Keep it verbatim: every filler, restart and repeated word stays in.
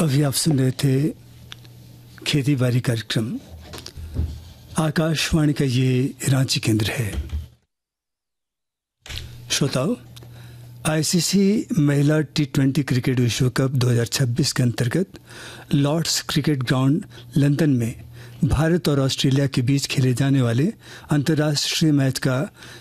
अभी आप सुन रहे थे खेती बाड़ी कार्यक्रम। आकाशवाणी का ये रांची केंद्र है। श्रोताओं, आईसीसी महिला टी ट्वेंटी क्रिकेट विश्व कप दो हज़ार छब्बीस के अंतर्गत लॉर्ड्स क्रिकेट ग्राउंड लंदन में भारत और ऑस्ट्रेलिया के बीच खेले जाने वाले अंतर्राष्ट्रीय मैच का